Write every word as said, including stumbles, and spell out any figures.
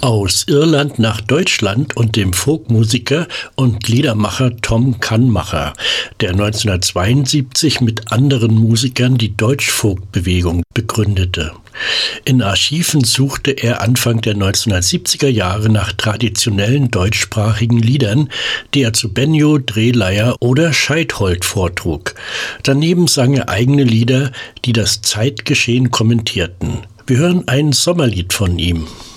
Aus Irland nach Deutschland und dem Folkmusiker und Liedermacher Tom Kanmacher, der neunzehnhundertzweiundsiebzig mit anderen Musikern die Deutschfolkbewegung begründete. In Archiven suchte er Anfang der neunzehnhundertsiebziger Jahre nach traditionellen deutschsprachigen Liedern, die er zu Benjo, Drehleier oder Scheidhold vortrug. Daneben sang er eigene Lieder, die das Zeitgeschehen kommentierten. Wir hören ein Sommerlied von ihm.